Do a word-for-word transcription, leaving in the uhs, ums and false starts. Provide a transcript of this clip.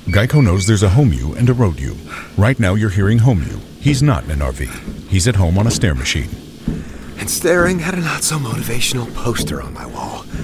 Geico knows there's a home you and a road you. Right now you're hearing home you. He's not in an R V. He's at home on a stair machine. And staring at a not-so-motivational poster on my wall.